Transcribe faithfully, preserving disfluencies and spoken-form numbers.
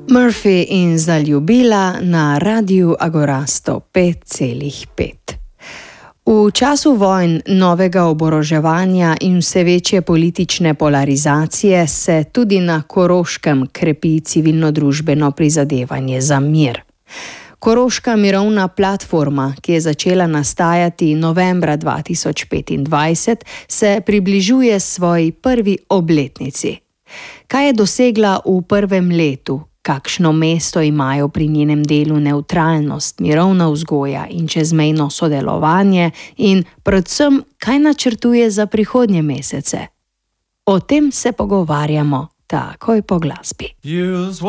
Murphy in Zaljubila na Radiu Agora sto pet celih pet. V času vojn, novega oboroževanja in vse večje politične polarizacije se tudi na Koroškem krepi civilno-družbeno prizadevanje za mir. Koroška mirovna platforma, ki je začela nastajati novembra dva tisoč petindvajset, se približuje svoji prvi obletnici. Kaj je dosegla v prvem letu? Kakšno mesto imajo pri njenem delu nevtralnost, mirovna vzgoja in čezmejno sodelovanje in predvsem, kaj načrtuje za prihodnje mesece? O tem se pogovarjamo takoj po glasbi.